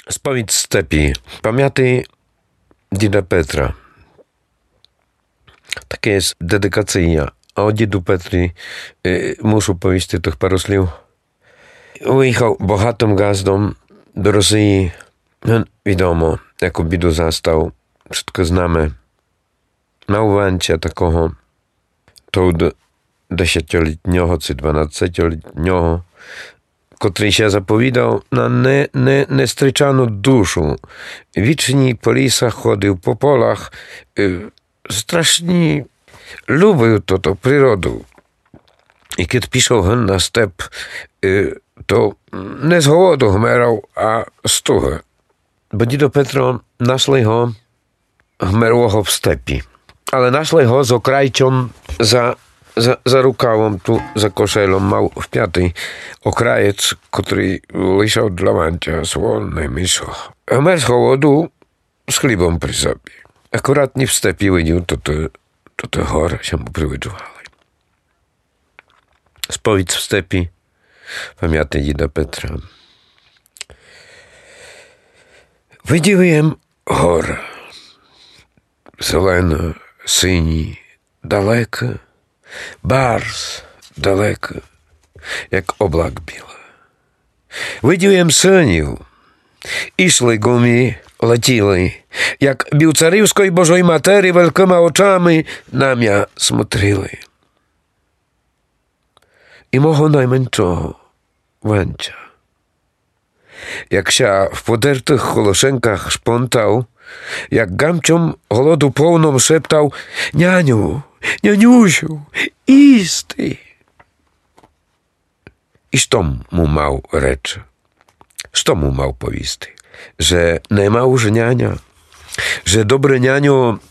Сповідь степі. Пам'яти діда Петра. Таке є дедикація. А о діду Петрі мушу повісти тих пару слів. Виїхав багатим газдом до Росії. Відомо, яку біду застав. Wszystko znamy. Małwancia такого, того 10-літнього чи 12-літнього, котрий ще заповідав на нестричану душу. Вічні по лісах ходив, по полах. Страшні любив то природу. І kiedy пішов на степ, то не з голоду гмерав, а з туги. Бо дідо Петро нашли його гмерлого в степі. Але нашли його з okrajcą za rukawą, tu za koszelą, mał w piątej okrajec, który leżał dla Wancia słonny myszo. Gmer z hołodu z chlibą przy sobie. Akurat nie w stepie łynił, to te chore się mu przywyczuwały. Spowiedź w stepi, pamiętaj dzida Petra. Видівуєм гора. Зелена, сині, далека, барс далека, як облак біла. Видівуєм синів, ішли гумі, летіли, як біл царівської Божої матері великими очами на м'я смотрили. І мого найменшого Ванча. Jak się w podертych holoszenkach szpontał, jak gamciom głodu pełną szeptał: Nianiu, nianiusiu, isty. I što mu mał rzecz? Što mu mał powisty? Że nie ma już niania, że dobry nianio